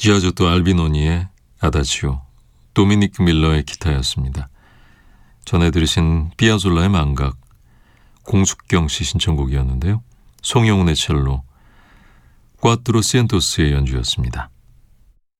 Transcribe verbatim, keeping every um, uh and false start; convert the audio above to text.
지아조토 알비노니의 아다지오, 도미니크 밀러의 기타였습니다. 전해 들으신 피아졸라의 망각, 공숙경 씨 신청곡이었는데요. 송영훈의 첼로, 꽈트로 시엔토스의 연주였습니다.